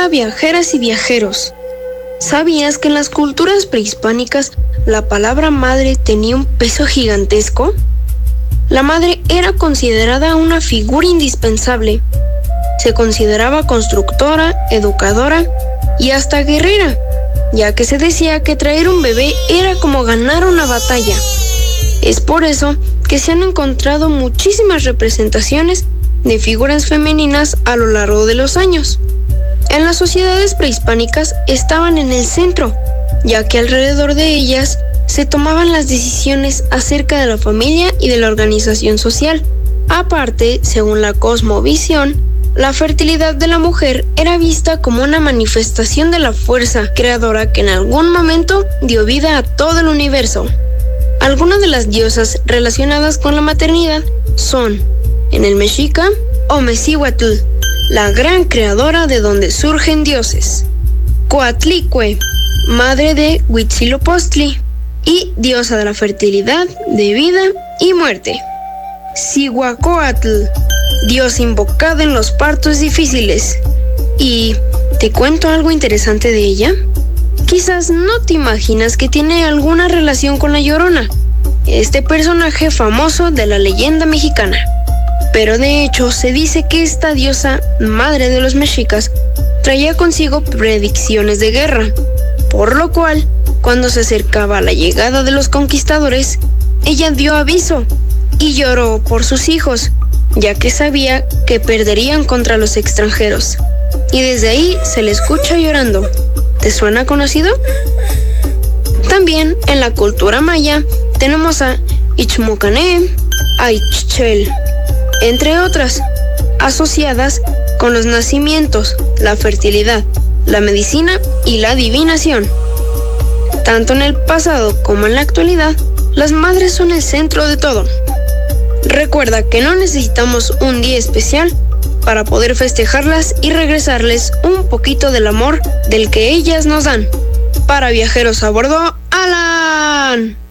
Hola viajeras y viajeros. ¿Sabías que en las culturas prehispánicas la palabra madre tenía un peso gigantesco? La madre era considerada una figura indispensable. Se consideraba constructora, educadora y hasta guerrera, ya que se decía que traer un bebé era como ganar una batalla. Es por eso que se han encontrado muchísimas representaciones de figuras femeninas a lo largo de los años. En las sociedades prehispánicas estaban en el centro, ya que alrededor de ellas se tomaban las decisiones acerca de la familia y de la organización social. Aparte, según la cosmovisión, la fertilidad de la mujer era vista como una manifestación de la fuerza creadora que en algún momento dio vida a todo el universo. Algunas de las diosas relacionadas con la maternidad son, en el mexica, Omecíhuatl, la gran creadora de donde surgen dioses; Coatlicue, madre de Huitzilopochtli y diosa de la fertilidad, de vida y muerte; Cihuacóatl, diosa invocada en los partos difíciles. ¿Y te cuento algo interesante de ella? Quizás no te imaginas que tiene alguna relación con La Llorona, este personaje famoso de la leyenda mexicana. Pero de hecho se dice que esta diosa, madre de los mexicas, traía consigo predicciones de guerra, por lo cual, cuando se acercaba la llegada de los conquistadores, ella dio aviso y lloró por sus hijos, ya que sabía que perderían contra los extranjeros. Y desde ahí se le escucha llorando. ¿Te suena conocido? También en la cultura maya tenemos a Ichmocané, a Ixchel, entre otras, asociadas con los nacimientos, la fertilidad, la medicina y la adivinación. Tanto en el pasado como en la actualidad, las madres son el centro de todo. Recuerda que no necesitamos un día especial para poder festejarlas y regresarles un poquito del amor del que ellas nos dan. Para Viajeros a Bordo, Alan.